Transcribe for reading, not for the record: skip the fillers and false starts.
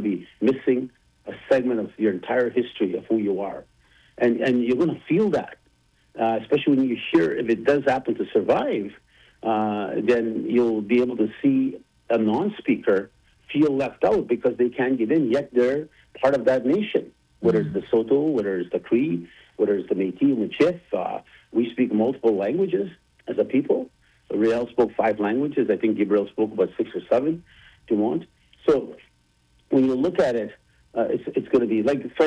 be missing a segment of your entire history of who you are. And you're going to feel that, especially when you hear, if it does happen to survive, then you'll be able to see a non-speaker feel left out because they can't get in, yet they're part of that nation, whether it's the Soto, whether it's the Cree, whether it's the Métis and the Chif. We speak multiple languages as a people. Riel spoke 5 languages. I think Gabriel spoke about 6 or 7, Dumont. So when you look at it, it's going to be like, for